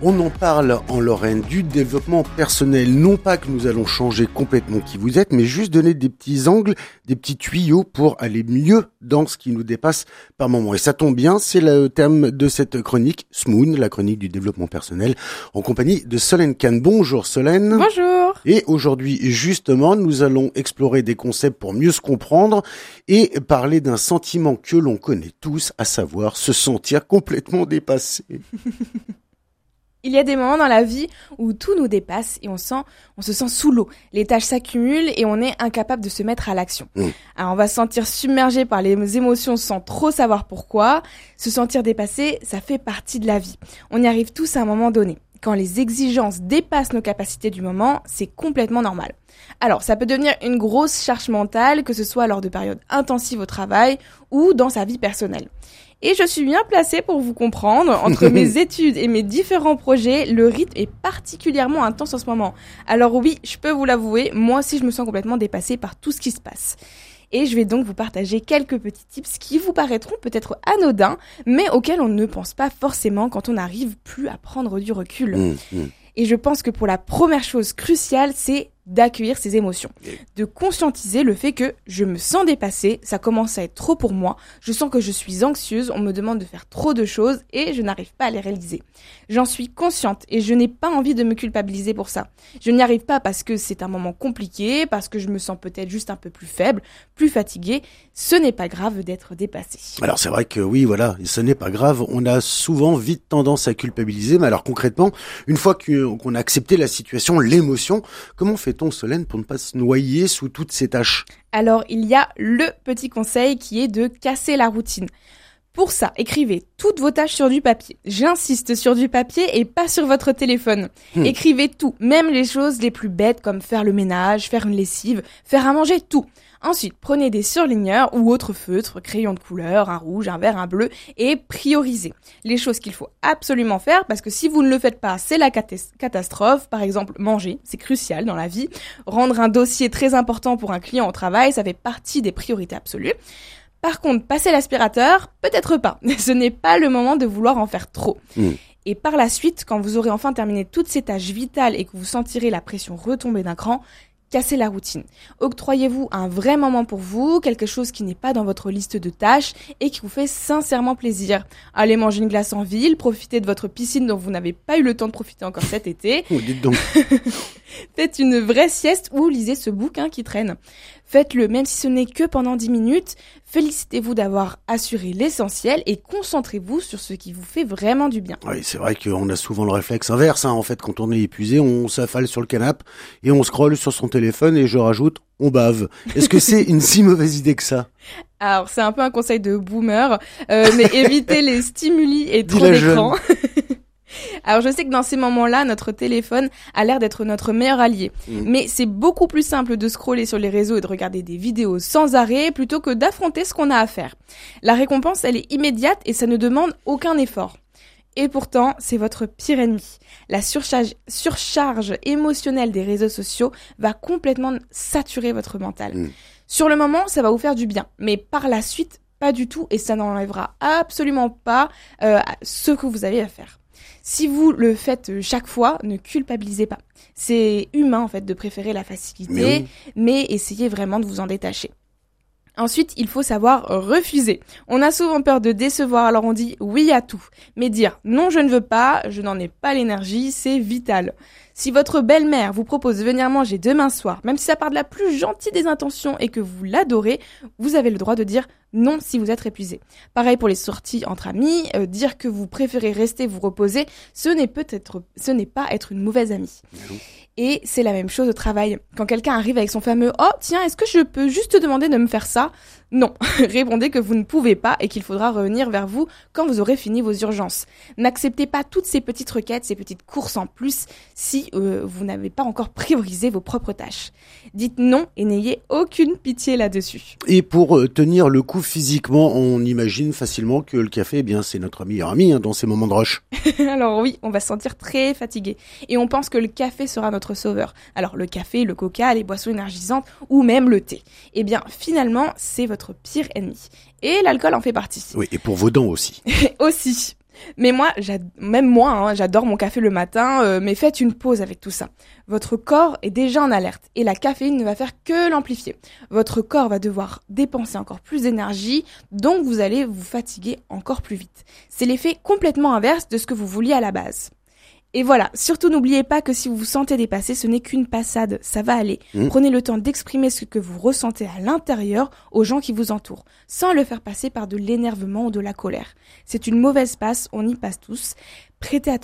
On en parle en Lorraine du développement personnel. Non pas que nous allons changer complètement qui vous êtes, mais juste donner des petits angles, des petits tuyaux pour aller mieux dans ce qui nous dépasse par moment. Et ça tombe bien, c'est le thème de cette chronique, Smoon, la chronique du développement personnel, en compagnie de Solène Kahn. Bonjour Solène. Bonjour. Et aujourd'hui, justement, nous allons explorer des concepts pour mieux se comprendre et parler d'un sentiment que l'on connaît tous, à savoir se sentir complètement dépassé. Il y a des moments dans la vie où tout nous dépasse et on se sent sous l'eau. Les tâches s'accumulent et on est incapable de se mettre à l'action. Alors on va se sentir submergé par les émotions sans trop savoir pourquoi. Se sentir dépassé, ça fait partie de la vie. On y arrive tous à un moment donné. Quand les exigences dépassent nos capacités du moment, c'est complètement normal. Alors, ça peut devenir une grosse charge mentale, que ce soit lors de périodes intensives au travail ou dans sa vie personnelle. Et je suis bien placée pour vous comprendre. Entre mes études et mes différents projets, le rythme est particulièrement intense en ce moment. Alors oui, je peux vous l'avouer, moi aussi je me sens complètement dépassée par tout ce qui se passe. Et je vais donc vous partager quelques petits tips qui vous paraîtront peut-être anodins, mais auxquels on ne pense pas forcément quand on n'arrive plus à prendre du recul. Et je pense que pour la première chose cruciale, c'est d'accueillir ses émotions, de conscientiser le fait que je me sens dépassée, ça commence à être trop pour moi, je sens que je suis anxieuse, on me demande de faire trop de choses et je n'arrive pas à les réaliser. J'en suis consciente et je n'ai pas envie de me culpabiliser pour ça. Je n'y arrive pas parce que c'est un moment compliqué, parce que je me sens peut-être juste un peu plus faible, plus fatiguée. Ce n'est pas grave d'être dépassée. Alors c'est vrai que oui, voilà, ce n'est pas grave. On a souvent vite tendance à culpabiliser, mais alors concrètement, une fois qu'on a accepté la situation, l'émotion, comment fait-on, Solène, pour ne pas se noyer sous toutes ces tâches ? Alors il y a le petit conseil qui est de casser la routine. Pour ça, écrivez toutes vos tâches sur du papier. J'insiste sur du papier et pas sur votre téléphone. Écrivez tout, même les choses les plus bêtes comme faire le ménage, faire une lessive, faire à manger, tout. Ensuite, prenez des surligneurs ou autres feutres, crayons de couleur, un rouge, un vert, un bleu et priorisez les choses qu'il faut absolument faire parce que si vous ne le faites pas, c'est la catastrophe. Par exemple, manger, c'est crucial dans la vie. Rendre un dossier très important pour un client au travail, ça fait partie des priorités absolues. Par contre, passer l'aspirateur, peut-être pas. Ce n'est pas le moment de vouloir en faire trop. Et par la suite, quand vous aurez enfin terminé toutes ces tâches vitales et que vous sentirez la pression retomber d'un cran, cassez la routine. Octroyez-vous un vrai moment pour vous, quelque chose qui n'est pas dans votre liste de tâches et qui vous fait sincèrement plaisir. Allez manger une glace en ville, profitez de votre piscine dont vous n'avez pas eu le temps de profiter encore cet été. Dites donc. Faites une vraie sieste ou lisez ce bouquin qui traîne. Faites-le, même si ce n'est que pendant 10 minutes. Félicitez-vous d'avoir assuré l'essentiel et concentrez-vous sur ce qui vous fait vraiment du bien. Oui, c'est vrai qu'on a souvent le réflexe inverse. En fait, quand on est épuisé, on s'affale sur le canapé et on scrolle sur son téléphone et je rajoute, on bave. Est-ce que c'est une si mauvaise idée que ça ? Alors, c'est un peu un conseil de boomer, mais évitez les stimuli et trop d'écran. Alors je sais que dans ces moments-là, notre téléphone a l'air d'être notre meilleur allié. Mais c'est beaucoup plus simple de scroller sur les réseaux et de regarder des vidéos sans arrêt plutôt que d'affronter ce qu'on a à faire. La récompense, elle est immédiate et ça ne demande aucun effort. Et pourtant, c'est votre pire ennemi. La surcharge émotionnelle des réseaux sociaux va complètement saturer votre mental. Sur le moment, ça va vous faire du bien, mais par la suite, pas du tout et ça n'enlèvera absolument pas ce que vous avez à faire. Si vous le faites chaque fois, ne culpabilisez pas. C'est humain en fait de préférer la facilité, mais essayez vraiment de vous en détacher. Ensuite, il faut savoir refuser. On a souvent peur de décevoir, alors on dit oui à tout. Mais dire non, je ne veux pas, je n'en ai pas l'énergie, c'est vital. Si votre belle-mère vous propose de venir manger demain soir, même si ça part de la plus gentille des intentions et que vous l'adorez, vous avez le droit de dire non si vous êtes épuisé. Pareil pour les sorties entre amis, dire que vous préférez rester vous reposer, ce n'est pas être une mauvaise amie. Et c'est la même chose au travail. Quand quelqu'un arrive avec son fameux « Oh, tiens, est-ce que je peux juste te demander de me faire ça ?» Non, répondez que vous ne pouvez pas et qu'il faudra revenir vers vous quand vous aurez fini vos urgences. N'acceptez pas toutes ces petites requêtes, ces petites courses en plus si vous n'avez pas encore priorisé vos propres tâches. Dites non et n'ayez aucune pitié là-dessus. Et pour tenir le coup physiquement, on imagine facilement que le café, eh bien, c'est notre meilleur ami dans ces moments de rush. Alors oui, on va se sentir très fatigué et on pense que le café sera notre sauveur. Alors le café, le coca, les boissons énergisantes ou même le thé. Eh bien finalement, c'est votre pire ennemi. Et l'alcool en fait partie. Oui, et pour vos dents aussi. Aussi. Mais même moi, j'adore mon café le matin, mais faites une pause avec tout ça. Votre corps est déjà en alerte et la caféine ne va faire que l'amplifier. Votre corps va devoir dépenser encore plus d'énergie, donc vous allez vous fatiguer encore plus vite. C'est l'effet complètement inverse de ce que vous vouliez à la base. Et voilà, surtout n'oubliez pas que si vous vous sentez dépassé, ce n'est qu'une passade, ça va aller. Prenez le temps d'exprimer ce que vous ressentez à l'intérieur aux gens qui vous entourent, sans le faire passer par de l'énervement ou de la colère. C'est une mauvaise passe, on y passe tous. Prêtez